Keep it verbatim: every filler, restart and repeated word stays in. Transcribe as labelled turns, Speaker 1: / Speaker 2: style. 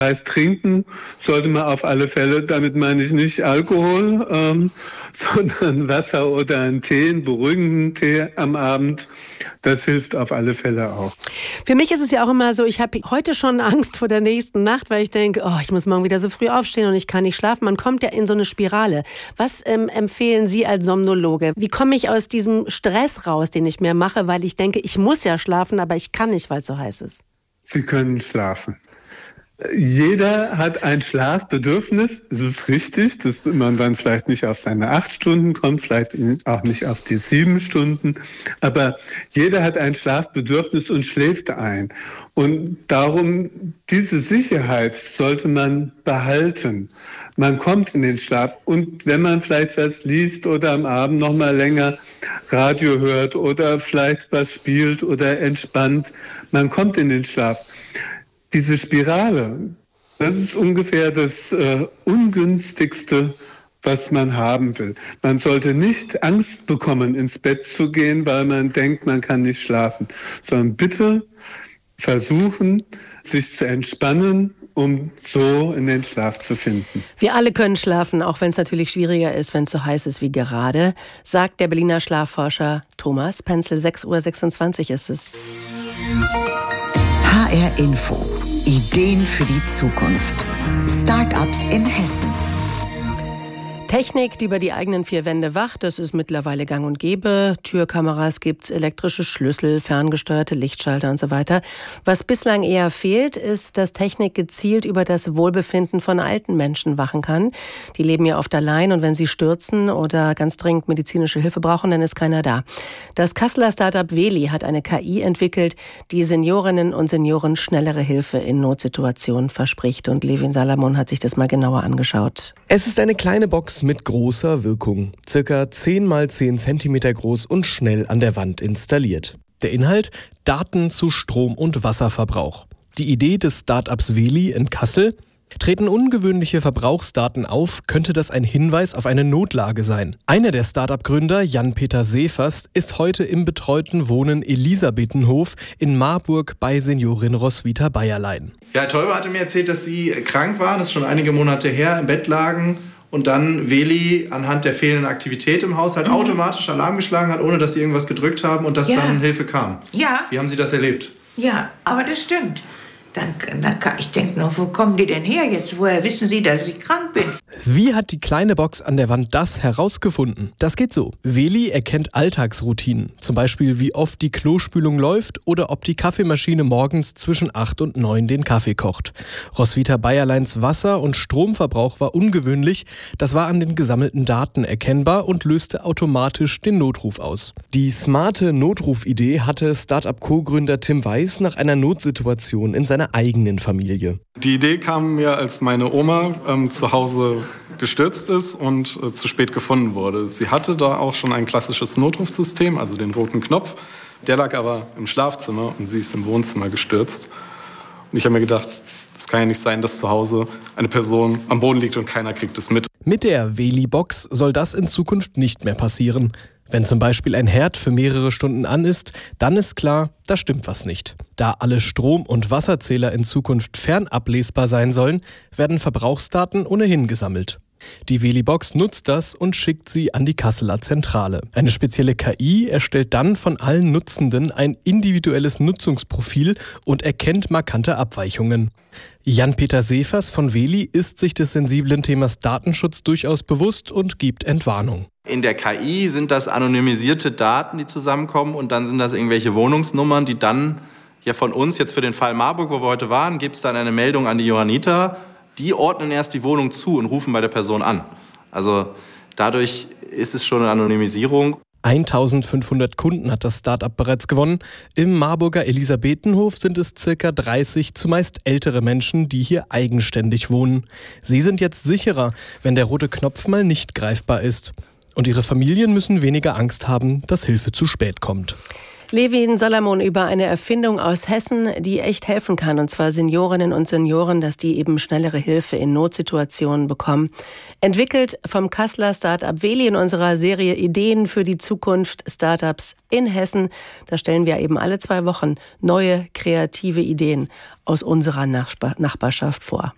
Speaker 1: heißt, trinken sollte man auf alle Fälle, damit meine ich nicht Alkohol, ähm, sondern Wasser oder einen Tee, einen beruhigenden Tee am Abend. Das hilft auf alle Fälle auch.
Speaker 2: Für mich ist es ja auch immer so, ich habe heute schon Angst vor der nächsten Nacht, weil ich denke, oh, ich muss morgen wieder so früh aufstehen und ich kann nicht schlafen. Man kommt ja in so eine Spirale. Was ähm, empfehlen Sie als Somnologe? Wie komme ich aus diesem Stress raus, den ich mir mache, weil ich denke, ich muss ja schlafen, aber ich kann nicht, weil es so heiß ist?
Speaker 1: Sie können schlafen. Jeder hat ein Schlafbedürfnis, es ist richtig, dass man dann vielleicht nicht auf seine acht Stunden kommt, vielleicht auch nicht auf die sieben Stunden, aber jeder hat ein Schlafbedürfnis und schläft ein. Und darum, diese Sicherheit sollte man behalten. Man kommt in den Schlaf und wenn man vielleicht was liest oder am Abend noch mal länger Radio hört oder vielleicht was spielt oder entspannt, man kommt in den Schlaf. Diese Spirale, das ist ungefähr das äh, Ungünstigste, was man haben will. Man sollte nicht Angst bekommen, ins Bett zu gehen, weil man denkt, man kann nicht schlafen, sondern bitte versuchen, sich zu entspannen, um so in den Schlaf zu finden.
Speaker 2: Wir alle können schlafen, auch wenn es natürlich schwieriger ist, wenn es so heiß ist wie gerade, sagt der Berliner Schlafforscher Thomas Penzel. sechs Uhr sechsundzwanzig ist es.
Speaker 3: H R Info. Ideen für die Zukunft. Start-ups in Hessen.
Speaker 2: Technik, die über die eigenen vier Wände wacht, das ist mittlerweile gang und gäbe. Türkameras gibt's, elektrische Schlüssel, ferngesteuerte Lichtschalter und so weiter. Was bislang eher fehlt, ist, dass Technik gezielt über das Wohlbefinden von alten Menschen wachen kann. Die leben ja oft allein und wenn sie stürzen oder ganz dringend medizinische Hilfe brauchen, dann ist keiner da. Das Kasseler Startup Veli hat eine K I entwickelt, die Seniorinnen und Senioren schnellere Hilfe in Notsituationen verspricht. Und Levin Salamon hat sich das mal genauer angeschaut.
Speaker 4: Es ist eine kleine Box mit großer Wirkung, circa zehn mal zehn Zentimeter groß und schnell an der Wand installiert. Der Inhalt: Daten zu Strom- und Wasserverbrauch. Die Idee des Startups Veli in Kassel: Treten ungewöhnliche Verbrauchsdaten auf, könnte das ein Hinweis auf eine Notlage sein. Einer der Startup-Gründer, Jan-Peter Seefers, ist heute im betreuten Wohnen Elisabethenhof in Marburg bei Seniorin Roswitha Bayerlein.
Speaker 5: Ja, Herr Teuber hatte mir erzählt, dass Sie krank waren, das ist schon einige Monate her, im Bett lagen und dann Veli anhand der fehlenden Aktivität im Haushalt mhm. automatisch Alarm geschlagen hat, ohne dass Sie irgendwas gedrückt haben und dass ja. dann Hilfe kam.
Speaker 6: Ja.
Speaker 5: Wie haben Sie das erlebt?
Speaker 6: Ja, aber das stimmt. Dann, dann kann ich denke noch, wo kommen die denn her jetzt? Woher wissen Sie, dass ich krank bin?
Speaker 4: Wie hat die kleine Box an der Wand das herausgefunden? Das geht so. Veli erkennt Alltagsroutinen. Zum Beispiel, wie oft die Klospülung läuft oder ob die Kaffeemaschine morgens zwischen acht und neun den Kaffee kocht. Roswitha Bayerleins Wasser- und Stromverbrauch war ungewöhnlich. Das war an den gesammelten Daten erkennbar und löste automatisch den Notruf aus. Die smarte Notrufidee hatte Start-up-Co-Gründer Tim Weiß nach einer Notsituation in seiner eigenen Familie.
Speaker 7: Die Idee kam mir, als meine Oma ähm, zu Hause gestürzt ist und äh, zu spät gefunden wurde. Sie hatte da auch schon ein klassisches Notrufsystem, also den roten Knopf. Der lag aber im Schlafzimmer und sie ist im Wohnzimmer gestürzt. Und ich habe mir gedacht, es kann ja nicht sein, dass zu Hause eine Person am Boden liegt und keiner kriegt es mit.
Speaker 4: Mit der Veli-Box soll das in Zukunft nicht mehr passieren. Wenn zum Beispiel ein Herd für mehrere Stunden an ist, dann ist klar, da stimmt was nicht. Da alle Strom- und Wasserzähler in Zukunft fernablesbar sein sollen, werden Verbrauchsdaten ohnehin gesammelt. Die Veli-Box nutzt das und schickt sie an die Kasseler Zentrale. Eine spezielle K I erstellt dann von allen Nutzenden ein individuelles Nutzungsprofil und erkennt markante Abweichungen. Jan-Peter Seefers von Veli ist sich des sensiblen Themas Datenschutz durchaus bewusst und gibt Entwarnung.
Speaker 5: In der K I sind das anonymisierte Daten, die zusammenkommen und dann sind das irgendwelche Wohnungsnummern, die dann ja von uns, jetzt für den Fall Marburg, wo wir heute waren, gibt es dann eine Meldung an die Johanniter. Die ordnen erst die Wohnung zu und rufen bei der Person an. Also dadurch ist es schon eine Anonymisierung.
Speaker 4: eintausendfünfhundert Kunden hat das Start-up bereits gewonnen. Im Marburger Elisabethenhof sind es circa dreißig, zumeist ältere Menschen, die hier eigenständig wohnen. Sie sind jetzt sicherer, wenn der rote Knopf mal nicht greifbar ist. Und ihre Familien müssen weniger Angst haben, dass Hilfe zu spät kommt.
Speaker 2: Levin Salamon über eine Erfindung aus Hessen, die echt helfen kann, und zwar Seniorinnen und Senioren, dass die eben schnellere Hilfe in Notsituationen bekommen. Entwickelt vom Kasseler Startup Veli in unserer Serie Ideen für die Zukunft, Startups in Hessen. Da stellen wir eben alle zwei Wochen neue kreative Ideen aus unserer Nachbarschaft vor.